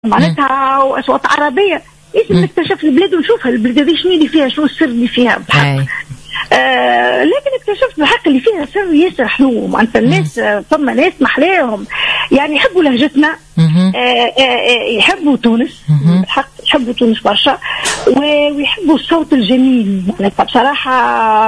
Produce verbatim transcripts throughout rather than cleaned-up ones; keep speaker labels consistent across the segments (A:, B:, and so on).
A: معناتها واصوات عربيه. لازم نكتشف البلاد ونشوفها البلاد هذه شنو اللي فيها، شنو السر اللي فيها بحق. آه لكن اكتشفت بالحق اللي فيها سر ياسر حلو. معناتها الناس ثم ناس محلاهم يعني يحبوا لهجتنا، آه آه يحبوا تونس بالحق، يحبوا تونس برشا ويحبوا الصوت الجميل. معناتها بصراحه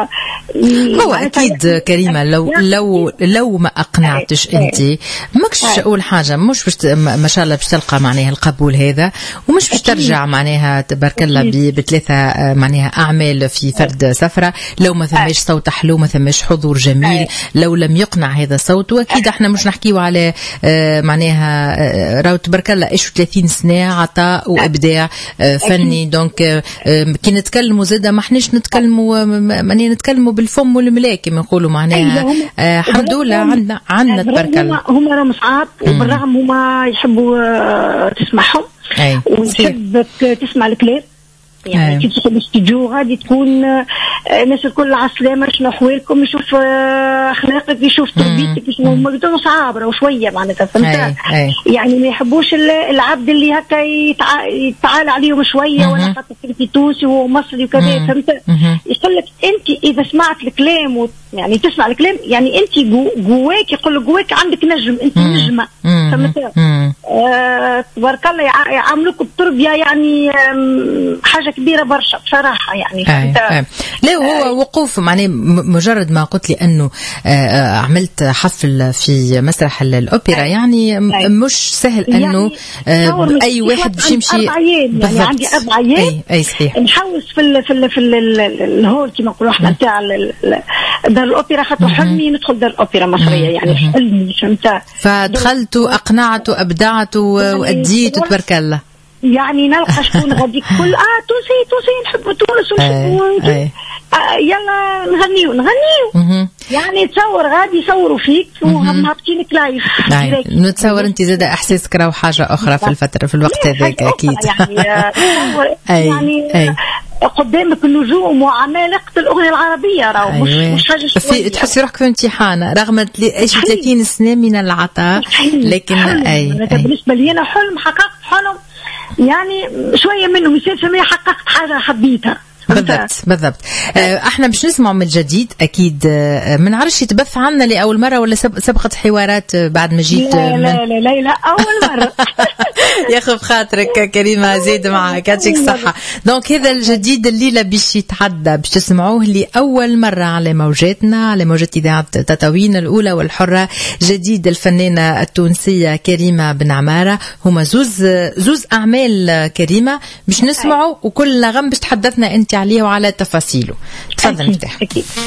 B: هو اكيد كريمه لو لو لو ما اقنعتش انت ماكش اول حاجه، مش باش ما شاء الله باش تلقى معناها القبول هذا، ومش باش ترجع معناها تبارك الله بثلاثه معناها اعمال في فرد سفره لو ما ثماش صوت حلو، ما ثماش حضور جميل، لو لم يقنع هذا الصوت. واكيد احنا مش نحكيو على معناها راهو تبارك الله عشرين ثلاثين سنه عطاء وابداع فني. دونك كي نتكلموا زاده ما احناش نتكلموا ماني نتكلموا بالفم والملاك كما نقولوا معناها. الحمد لله عندنا عندنا تبارك الله
A: هما راهم صعاب وبالرغم هما يحبوا تسمعهم وتحب تسمع الكلام. يعني كي تدخل الاستوديو غادي تكون الناس الكل على السلامه، شنو احوالكم، يشوف اخلاقك، يشوف تربيتك، يشوف مقدور صعاب راهو شويه معناتها فهمت. يعني ما يحبوش العبد اللي هكا يتعالى عليهم شويه، ولا خاطر انت تونسي وهو مصري وكذا فهمت. يقول لك انت اذا سمعت الكلام و... يعني تسمع الكلام يعني انت جو... جواك يقول لك جواك عندك نجم، انت نجمه فهمت. آه... تبارك الله يعاملوك بتربيه يعني حاجه كبيره برشا بصراحه يعني فهمت.
B: لا هو وقوف معني مجرد ما قلت لي انه آه عملت حفل في مسرح الاوبرا يعني أي. مش سهل انه آه اي واحد باش يمشي.
A: يعني عندي اربع ايام
B: اي اي صحيح
A: نحوس في ال في ال في ال الهول كما نقولوا احنا نتاع دار الاوبرا، خاطر حلمي ندخل دار الاوبرا مصريه يعني حلمي فهمت.
B: فدخلت واقنعت وابدعت واديت وتبارك الله.
A: يعني نلقى شكون غادي كل اه تونسي تونسي نحبوا تونس ونحبوا آه يلا نغنيو نغنيو يعني تصور غادي يصوروا فيك وهم هابطينك لايف.
B: نتصور انت زاد احساسك راهو حاجه اخرى في الفتره في الوقت هذاك اكيد.
A: يعني يعني قدامك النجوم وعمالقه الاغنيه العربيه راهو مش مش حاجه
B: في تحسي روحك في امتحان رغم ثلاثين سنه من العطاء، لكن اي
A: بالنسبه لي انا حلم حققت حلم يعني شويه منه مثال سميه حققت حاجه حبيتها.
B: بالضبط بالضبط. احنا باش نسمعوا من الجديد اكيد. ما نعرفش يتبث عنا لاول مره ولا سبقت حوارات بعد ما جيت؟
A: لا لا لا لا, لا اول مره.
B: ياخذ خاطرك كريمه زيد معك يعطيك الصحه. دونك هذا الجديد الليله باش يتعدى باش تسمعوه لاول مره على موجاتنا على موجات اذاعه تطاوين الاولى والحره. جديد الفنانه التونسيه كريمه بن عماره. هما زوز زوز اعمال كريمه باش نسمعوا وكل نغم باش تحدثنا انت عليه وعلى تفاصيله. تفضل نفتح.